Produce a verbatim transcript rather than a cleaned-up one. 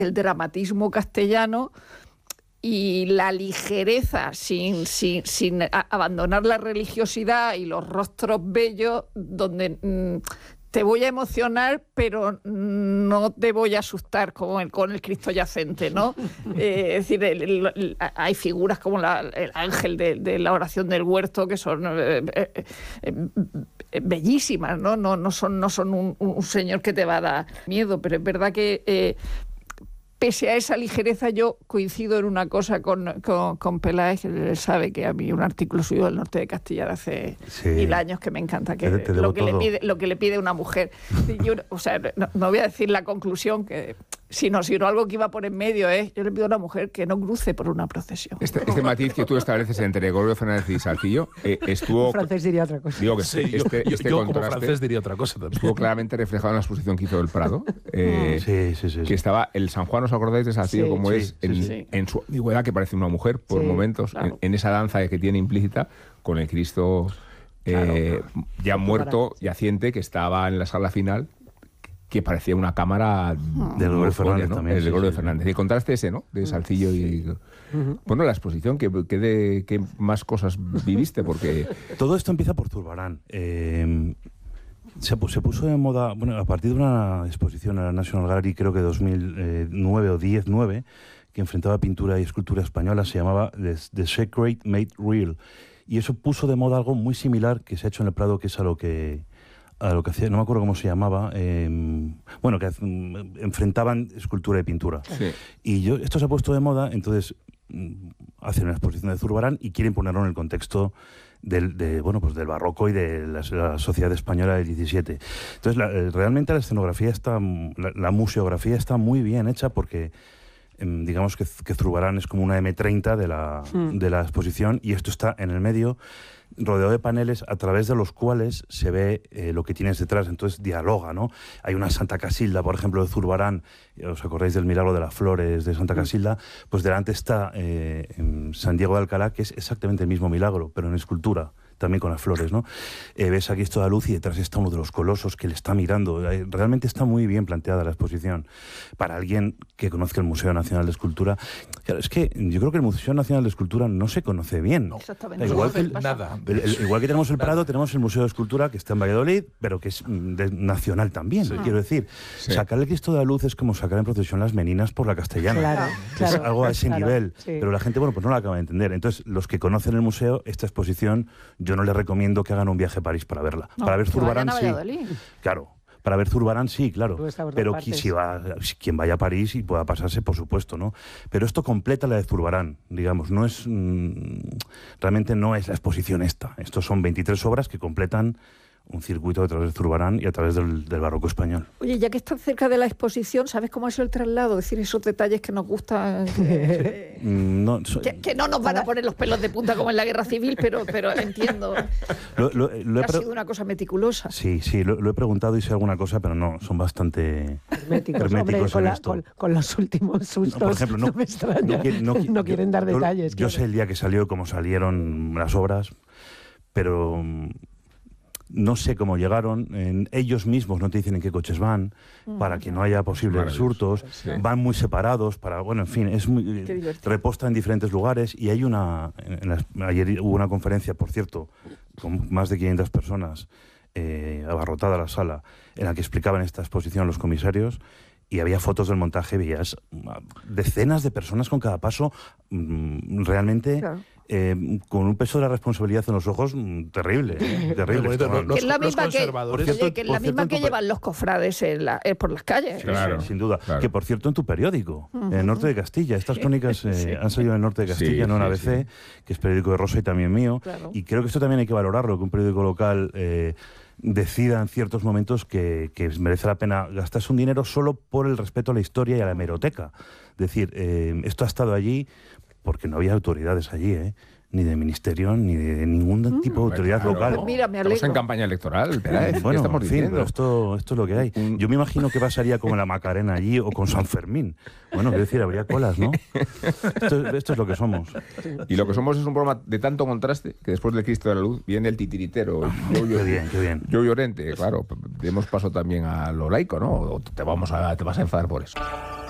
el dramatismo castellano y la ligereza sin, sin, sin abandonar la religiosidad y los rostros bellos, donde mmm, te voy a emocionar, pero no te voy a asustar como el, con el Cristo yacente, ¿no? Eh, es decir, el, el, el, hay figuras como la, el ángel de, de la oración del huerto que son eh, eh, eh, bellísimas, ¿no? No, no son, no son un, un señor que te va a dar miedo, pero es verdad que... Eh, Pese a esa ligereza, yo coincido en una cosa con, con, con Peláez, que él sabe que a mí un artículo suyo del norte de Castilla de hace sí. mil años que me encanta, que te, te lo, que le pide, lo que le pide una mujer. Yo, o sea, no, no voy a decir la conclusión, que sino, sino algo que iba por en medio es, ¿eh? Yo le pido a una mujer que no cruce por una procesión. Este, este matiz que tú estableces entre Gregorio Fernández y Salcillo eh, estuvo... Un francés diría otra cosa. Digo que sí, este, yo, este yo contraste como francés diría otra cosa también. Estuvo claramente reflejado en la exposición que hizo del Prado. Eh, sí, sí, sí, sí. Que estaba el San Juan, ¿os acordáis de Salcillo? Sí, como sí, es en, sí. en su ambigüedad, que parece una mujer por sí, momentos, claro. en, en esa danza que tiene implícita con el Cristo eh, claro. ya muerto, yaciente, que estaba en la sala final, que parecía una cámara de Gregorio Fernández, ¿no? también. El de Gregorio sí, Fernández. Y contraste ese, ¿no? De Salcillo y... Uh-huh. Bueno, la exposición, ¿qué, qué, de, ¿qué más cosas viviste? Porque... Todo esto empieza por Zurbarán. Eh, se, se puso de moda, bueno, a partir de una exposición en la National Gallery, creo que dos mil nueve o diez nueve, que enfrentaba pintura y escultura española, se llamaba The, The Sacred Made Real. Y eso puso de moda algo muy similar que se ha hecho en el Prado, que es a lo que... a lo que hacía, no me acuerdo cómo se llamaba, eh, bueno, que um, enfrentaban escultura y pintura. Sí. Y yo, esto se ha puesto de moda, entonces um, hacen una exposición de Zurbarán y quieren ponerlo en el contexto del, de, bueno, pues del barroco y de la, la sociedad española del diecisiete. Entonces, la, realmente la escenografía está, la, la museografía está muy bien hecha porque... digamos que, que Zurbarán es como una eme treinta de la, mm. de la exposición y esto está en el medio, rodeado de paneles a través de los cuales se ve eh, lo que tienes detrás, entonces dialoga, ¿no? Hay una Santa Casilda, por ejemplo, de Zurbarán, ¿os acordáis del milagro de las flores de Santa Casilda? Pues delante está eh, en San Diego de Alcalá, que es exactamente el mismo milagro, pero en escultura, también con las flores, ¿no? Eh, ves aquí toda luz y detrás está uno de los colosos que le está mirando. Eh, realmente está muy bien planteada la exposición. Para alguien que conozca el Museo Nacional de Escultura, claro, es que yo creo que el Museo Nacional de Escultura no se conoce bien. No. Exactamente. Igual, que el, nada. El, el, igual que tenemos el Prado, tenemos el Museo de Escultura que está en Valladolid, pero que es de, nacional también, sí. quiero decir. Sí. Sacar el Cristo de la Luz es como sacar en procesión las meninas por la Castellana. Claro, es claro, algo a ese claro, nivel. Sí. Pero la gente, bueno, pues no la acaba de entender. Entonces, los que conocen el museo, esta exposición, yo no les recomiendo que hagan un viaje a París para verla. No, para ver Zurbarán, sí. Valladolid. Claro. Para ver Zurbarán, sí, claro. Pero qui, si va, quien vaya a París y pueda pasarse, por supuesto, ¿no? Pero esto completa la de Zurbarán, digamos. No es... Mmm, realmente no es la exposición esta. Estos son veintitrés obras que completan un circuito a través de Zurbarán y a través del, del barroco español. Oye, ya que estás cerca de la exposición, ¿sabes cómo ha sido el traslado? Es decir, esos detalles que nos gustan... Que, no, so, que, que no nos van a poner los pelos de punta como en la Guerra Civil, pero, pero entiendo lo, lo, lo que ha sido una cosa meticulosa. Sí, sí, lo, lo he preguntado y sé alguna cosa, pero no, son bastante herméticos, herméticos hombre, en con, esto. La, con, con los últimos sustos, no, por ejemplo, no, no me extraña. No, quieren, no, no quieren yo, dar detalles. Yo, claro. yo sé el día que salió, cómo salieron las obras, pero... no sé cómo llegaron, en ellos mismos no te dicen en qué coches van, mm. para que no haya posibles hurtos, sí. van muy separados, para, bueno, en fin, es muy, reposta en diferentes lugares y hay una, en las, ayer hubo una conferencia, por cierto, con más de quinientas personas, eh, abarrotada la sala, en la que explicaban esta exposición los comisarios, y había fotos del montaje, veías decenas de personas con cada paso, mmm, realmente... Claro. Eh, con un peso de la responsabilidad en los ojos mmm, terrible, eh, terrible. Bonito, no, los, que es la misma que, cierto, que, es la misma que llevan los cofrades en la, eh, por las calles. Sí, claro, sí, sin duda. Claro. Que por cierto en tu periódico, uh-huh. en el Norte de Castilla, estas crónicas eh, sí. han salido en el Norte de Castilla, sí, no en A B C, sí, sí. que es periódico de Rosa y también mío. Claro. Y creo que esto también hay que valorarlo, que un periódico local eh, decida en ciertos momentos que, que merece la pena gastarse un dinero solo por el respeto a la historia y a la hemeroteca. Es decir, eh, esto ha estado allí porque no había autoridades allí, ¿eh? Ni de ministerio, ni de ningún mm, tipo de autoridad claro, local. Pues mira, me alegro. Estamos en campaña electoral, ¿verdad? Bueno, estamos en fin, diciendo? Esto, esto es lo que hay. Yo me imagino que pasaría como en la Macarena allí o con San Fermín. Bueno, quiero decir, habría colas, ¿no? Esto, esto es lo que somos. Y lo que somos es un programa de tanto contraste que después del Cristo de la Luz viene el titiritero. Yo, yo, qué bien, qué bien. Yo llorente, claro. Demos paso también a lo laico, ¿no? O te, vamos a, te vas a enfadar por eso.